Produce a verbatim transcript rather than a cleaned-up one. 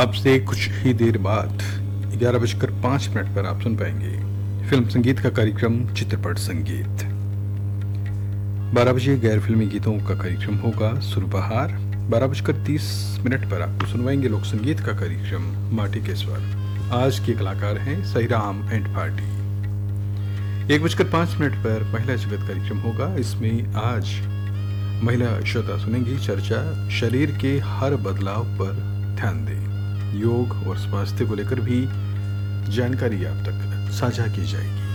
अब से कुछ ही देर बाद ग्यारह बजकर पाँच मिनट पर आप सुन पाएंगे फिल्म संगीत का कार्यक्रम चित्रपट संगीत। बारह बजे गैर फिल्मी गीतों का कार्यक्रम होगा सुरबहार। बारह बजकर तीस मिनट पर आपको सुनवाएंगे लोक संगीत का कार्यक्रम माटी के स्वर। आज के कलाकार हैं सहीराम एंड पार्टी। एक बजकर पाँच मिनट पर महिला जगत कार्यक्रम होगा। इसमें आज महिला श्रोता सुनेंगी चर्चा शरीर के हर बदलाव पर ध्यान दें। योग और स्वास्थ्य को लेकर भी जानकारी आप तक साझा की जाएगी।